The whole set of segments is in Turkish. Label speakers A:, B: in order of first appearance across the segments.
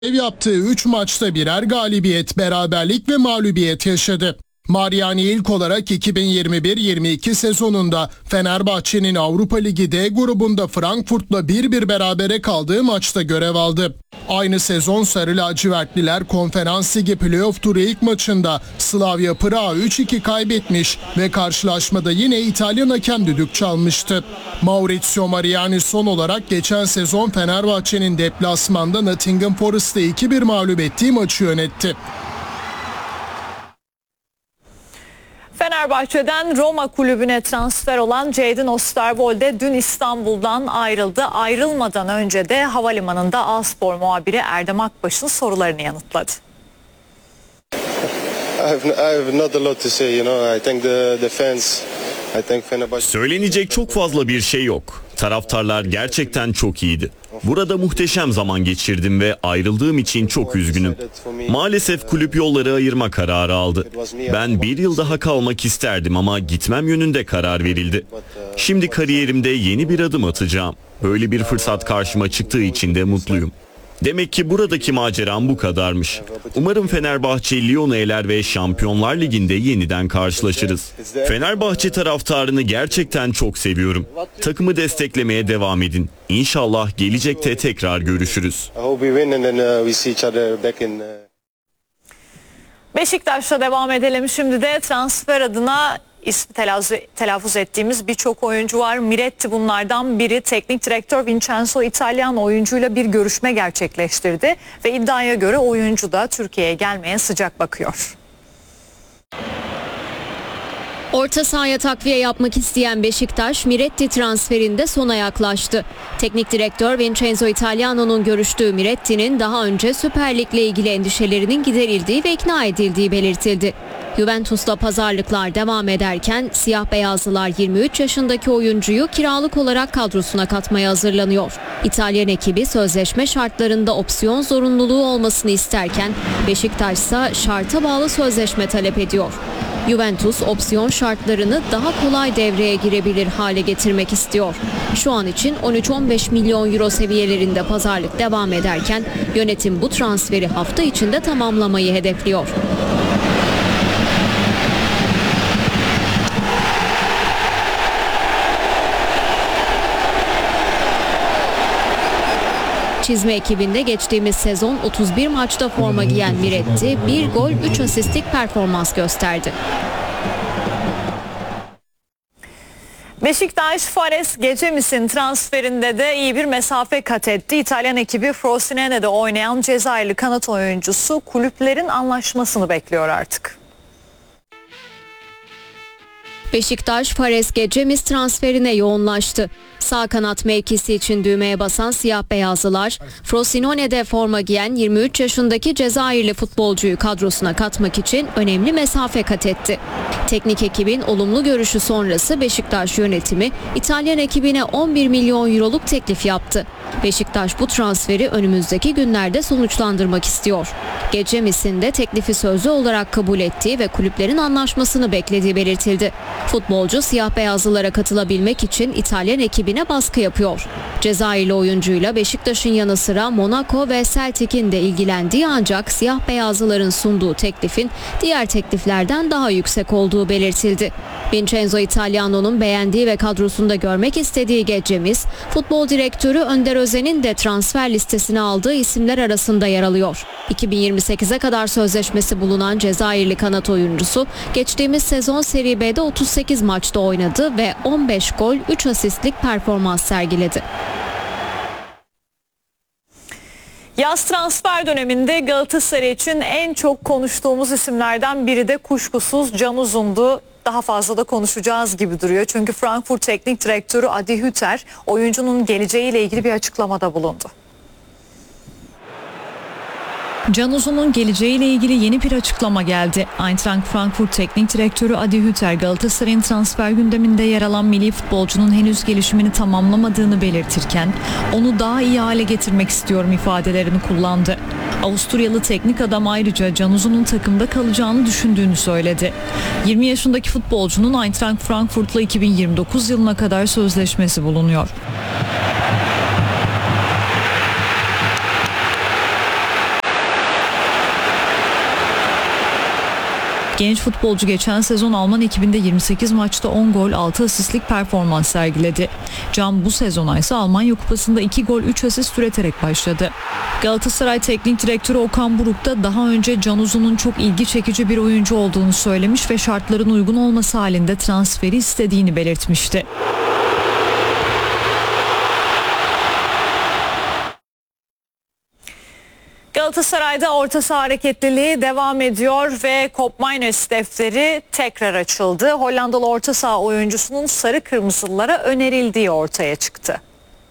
A: Ev yaptığı 3 maçta birer galibiyet, beraberlik ve mağlubiyet yaşadı. Mariani ilk olarak 2021-22 sezonunda Fenerbahçe'nin Avrupa Ligi D grubunda Frankfurt'la 1-1 berabere kaldığı maçta görev aldı. Aynı sezon Sarı Lacivertliler Konferans Ligi playoff turu ilk maçında Slavia Prag'a 3-2 kaybetmiş ve karşılaşmada yine İtalyan hakem düdük çalmıştı. Maurizio Mariani son olarak geçen sezon Fenerbahçe'nin deplasmanda Nottingham Forest'ı 2-1 mağlup ettiği maçı yönetti.
B: Fenerbahçe'den Roma kulübüne transfer olan Jadon Osterwolde dün İstanbul'dan ayrıldı. Ayrılmadan önce de havalimanında A-Spor muhabiri Erdem Akbaş'ın sorularını yanıtladı.
C: Söylenecek çok fazla bir şey yok. Taraftarlar gerçekten çok iyiydi. Burada muhteşem zaman geçirdim ve ayrıldığım için çok üzgünüm. Maalesef kulüp yolları ayırma kararı aldı. Ben bir yıl daha kalmak isterdim ama gitmem yönünde karar verildi. Şimdi kariyerimde yeni bir adım atacağım. Böyle bir fırsat karşıma çıktığı için de mutluyum. Demek ki buradaki maceram bu kadarmış. Umarım Fenerbahçe Lyon'u eler ve Şampiyonlar Ligi'nde yeniden karşılaşırız. Fenerbahçe taraftarını gerçekten çok seviyorum. Takımı desteklemeye devam edin. İnşallah gelecekte tekrar görüşürüz.
B: Beşiktaş'ta devam edelim. Şimdi de transfer adına ismi telaffuz ettiğimiz birçok oyuncu var. Miretti bunlardan biri. Teknik direktör Vincenzo Italiano oyuncuyla bir görüşme gerçekleştirdi ve iddiaya göre oyuncu da Türkiye'ye gelmeye sıcak bakıyor.
D: Orta sahaya takviye yapmak isteyen Beşiktaş, Miretti transferinde sona yaklaştı. Teknik direktör Vincenzo Italiano'nun görüştüğü Miretti'nin daha önce Süper Lig'le ilgili endişelerinin giderildiği ve ikna edildiği belirtildi. Juventus'ta pazarlıklar devam ederken siyah beyazlılar 23 yaşındaki oyuncuyu kiralık olarak kadrosuna katmaya hazırlanıyor. İtalyan ekibi sözleşme şartlarında opsiyon zorunluluğu olmasını isterken Beşiktaş ise şarta bağlı sözleşme talep ediyor. Juventus opsiyon şartlarını daha kolay devreye girebilir hale getirmek istiyor. Şu an için 13-15 milyon euro seviyelerinde pazarlık devam ederken yönetim bu transferi hafta içinde tamamlamayı hedefliyor. Çizme ekibinde geçtiğimiz sezon 31 maçta forma giyen Miretti 1 gol 3 asistlik performans gösterdi.
B: Beşiktaş Fares Gecemis'in transferinde de iyi bir mesafe kat etti. İtalyan ekibi Frosinene'de oynayan Cezayirli kanat oyuncusu kulüplerin anlaşmasını bekliyor artık.
D: Beşiktaş Fares Gecemis transferine yoğunlaştı. Sağ kanat mevkisi için düğmeye basan siyah beyazlılar, Frosinone'de forma giyen 23 yaşındaki Cezayirli futbolcuyu kadrosuna katmak için önemli mesafe kat etti. Teknik ekibin olumlu görüşü sonrası Beşiktaş yönetimi İtalyan ekibine 11 milyon euroluk teklif yaptı. Beşiktaş bu transferi önümüzdeki günlerde sonuçlandırmak istiyor. Gecemis'in de teklifi sözlü olarak kabul ettiği ve kulüplerin anlaşmasını beklediği belirtildi. Futbolcu siyah beyazlılara katılabilmek için İtalyan ekibine baskı yapıyor. Cezayirli oyuncuyla Beşiktaş'ın yanı sıra Monaco ve Celtic'in de ilgilendiği ancak siyah beyazlıların sunduğu teklifin diğer tekliflerden daha yüksek olduğu belirtildi. Vincenzo Italiano'nun beğendiği ve kadrosunda görmek istediği Gecemis, futbol direktörü Önder Özen'in de transfer listesine aldığı isimler arasında yer alıyor. 2028'e kadar sözleşmesi bulunan Cezayirli kanat oyuncusu geçtiğimiz sezon Serie B'de 38 maçta oynadı ve 15 gol 3 asistlik performans sergiledi.
B: Yaz transfer döneminde Galatasaray için en çok konuştuğumuz isimlerden biri de kuşkusuz Can Uzun'du. Daha fazla da konuşacağız gibi duruyor. Çünkü Frankfurt Teknik Direktörü Adi Hütter oyuncunun geleceğiyle ilgili bir açıklamada bulundu.
E: Can Uzun'un geleceğiyle ilgili yeni bir açıklama geldi. Eintracht Frankfurt Teknik Direktörü Adi Hütter, Galatasaray'ın transfer gündeminde yer alan milli futbolcunun henüz gelişimini tamamlamadığını belirtirken onu daha iyi hale getirmek istiyorum ifadelerini kullandı. Avusturyalı teknik adam ayrıca Can Uzun'un takımda kalacağını düşündüğünü söyledi. 20 yaşındaki futbolcunun Eintracht Frankfurt'la 2029 yılına kadar sözleşmesi bulunuyor. Genç futbolcu geçen sezon Alman ekibinde 28 maçta 10 gol 6 asistlik performans sergiledi. Can bu sezona ise Almanya Kupası'nda 2 gol 3 asist üreterek başladı. Galatasaray Teknik Direktörü Okan Buruk da daha önce Can Uzun'un çok ilgi çekici bir oyuncu olduğunu söylemiş ve şartların uygun olması halinde transferi istediğini belirtmişti.
B: Galatasaray'da orta saha hareketliliği devam ediyor ve Koopmeiners defteri tekrar açıldı. Hollandalı orta saha oyuncusunun sarı kırmızılılara önerildiği ortaya çıktı.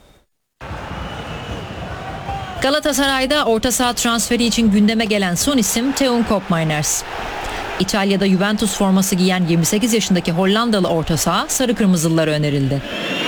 F: Galatasaray'da orta saha transferi için gündeme gelen son isim Teun Koopmeiners. İtalya'da Juventus forması giyen 28 yaşındaki Hollandalı orta saha sarı kırmızılılara önerildi.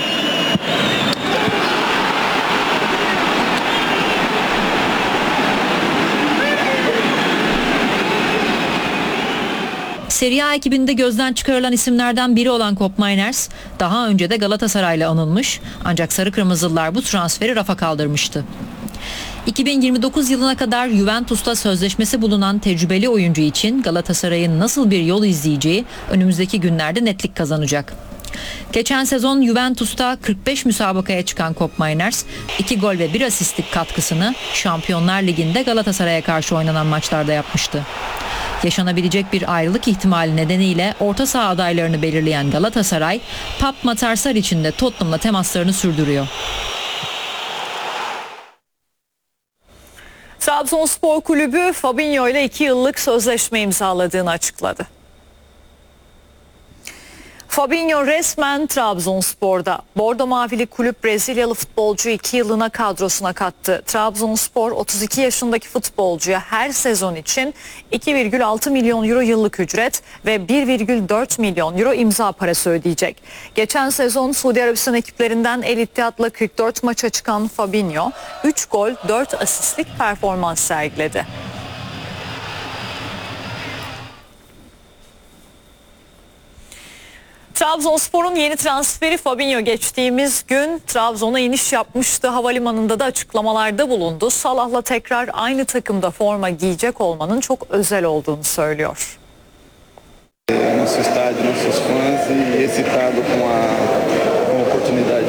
F: Serie A ekibinde gözden çıkarılan isimlerden biri olan Koopmeiners daha önce de Galatasaray'la anılmış, ancak sarı kırmızılılar bu transferi rafa kaldırmıştı. 2029 yılına kadar Juventus'ta sözleşmesi bulunan tecrübeli oyuncu için Galatasaray'ın nasıl bir yol izleyeceği önümüzdeki günlerde netlik kazanacak. Geçen sezon Juventus'ta 45 müsabakaya çıkan Koopmeiners 2 gol ve 1 asistlik katkısını Şampiyonlar Ligi'nde Galatasaray'a karşı oynanan maçlarda yapmıştı. Yaşanabilecek bir ayrılık ihtimali nedeniyle orta saha adaylarını belirleyen Galatasaray, Pape Matar Sarr için de Tottenham'la temaslarını sürdürüyor.
B: Trabzonspor Kulübü Fabinho ile 2 yıllık sözleşme imzaladığını açıkladı. Fabinho resmen Trabzonspor'da. Bordo Mavili kulüp Brezilyalı futbolcuyu 2 yıllığına kadrosuna kattı. Trabzonspor 32 yaşındaki futbolcuya her sezon için 2,6 milyon euro yıllık ücret ve 1,4 milyon euro imza parası ödeyecek. Geçen sezon Suudi Arabistan ekiplerinden El Ittihad'la 44 maça çıkan Fabinho 3 gol 4 asistlik performans sergiledi. Trabzonspor'un yeni transferi Fabinho geçtiğimiz gün Trabzon'a iniş yapmıştı. Havalimanında da açıklamalarda bulundu. Salah'la tekrar aynı takımda forma giyecek olmanın çok özel olduğunu söylüyor.
G: Nosso estádio, nossos fãs e excitado com a oportunidade.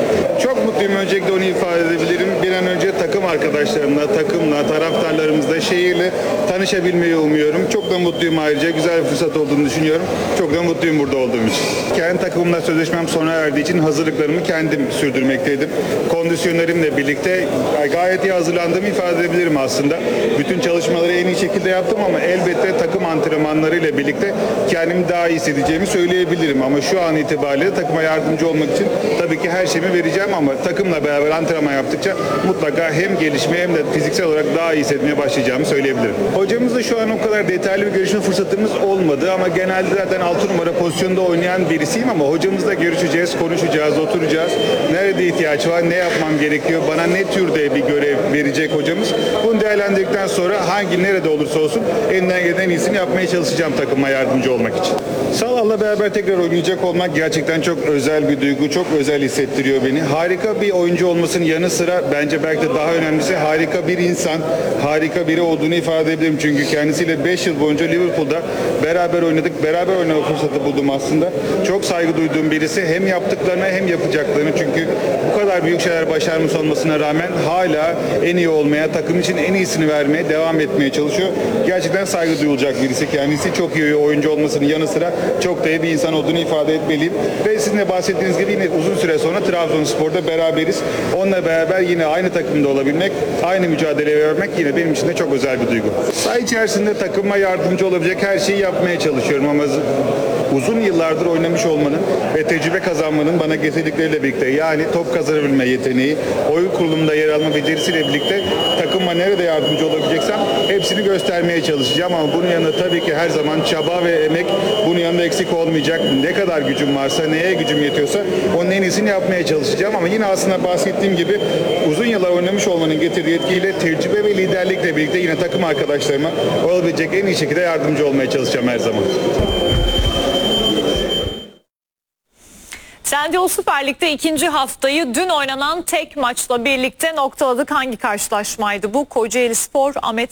G: Çok mutluyum, öncelikle onu ifade edebilirim. Bir an önce takım arkadaşlarımla, takımla, taraftarlarımızla, şehirle tanışabilmeyi umuyorum. Çok da mutluyum ayrıca. Güzel bir fırsat olduğunu düşünüyorum. Çok da mutluyum burada olduğum için. Kendi takımımla sözleşmem sona erdiği için hazırlıklarımı kendim sürdürmekteydim. Kondisyonerimle birlikte gayet iyi hazırlandığımı ifade edebilirim aslında. Bütün çalışmaları en iyi şekilde yaptım ama elbette takım antrenmanlarıyla birlikte kendimi daha iyi hissedeceğimi söyleyebilirim. Ama şu an itibariyle takıma yardımcı olmak için tabii ki her şeyimi vereceğim ama takımla beraber antrenman yaptıkça mutlaka hem gelişmeye hem de fiziksel olarak daha iyi hissetmeye başlayacağımı söyleyebilirim. Hocamızla şu an o kadar detaylı bir görüşme fırsatımız olmadı ama genelde zaten 6 numara pozisyonda oynayan birisiyim ama hocamızla görüşeceğiz, konuşacağız, oturacağız. Nerede ihtiyaç var, ne yapmam gerekiyor, bana ne türde bir görev verecek hocamız. Bunu değerlendirdikten sonra hangi nerede olursa olsun elinden gelen en iyisini yapmaya çalışacağım takıma yardımcı olmak için. Salah'la beraber tekrar oynayacak olmak gerçekten çok özel bir duygu, çok özel hissettiriyor beni. Harika bir oyuncu olmasının yanı sıra bence belki de daha önemlisi harika bir insan, harika biri olduğunu ifade edebilirim. Çünkü kendisiyle 5 yıl boyunca Liverpool'da beraber oynadık, beraber oynama fırsatı buldum aslında. Çok saygı duyduğum birisi, hem yaptıklarına hem yapacaklarını, çünkü bu kadar büyük şeyler başarmış olmasına rağmen hala en iyi olmaya, takım için en iyisini vermeye devam etmeye çalışıyor. Gerçekten saygı duyulacak birisi. Kendisi çok iyi oyuncu olmasının yanı sıra çok da iyi bir insan olduğunu ifade etmeliyim. Ve sizin de bahsettiğiniz gibi yine uzun süre sonra Trabzonspor'da beraberiz. Onunla beraber yine aynı takımda olabilmek, aynı mücadeleyi vermek yine benim için de çok özel bir duygu. Saha içerisinde takıma yardımcı olabilecek her şeyi yapmaya çalışıyorum ama uzun yıllardır oynamış olmanın ve tecrübe kazanmanın bana getirdikleriyle birlikte, yani top kazanabilme yeteneği, oyun kurulumunda yer alma becerisiyle birlikte takıma nerede yardımcı olabileceksem hepsini göstermeye çalışacağım ama bunun yanında tabii ki her zaman çaba ve emek bunun yanında eksik olmayacak. Ne kadar gücüm varsa, neye gücüm yetiyorsa onun en iyisini yapmaya çalışacağım ama yine aslında bahsettiğim gibi uzun yıllar oynamış olmanın getirdiği etkiyle tecrübe ve liderlikle birlikte yine takım arkadaşlarıma olabilecek en iyi şekilde yardımcı olmaya çalışacağım her zaman.
B: Trendyol Süper Lig'de ikinci haftayı dün oynanan tek maçla birlikte noktaladık. Hangi karşılaşmaydı bu? Kocaelispor Ahmet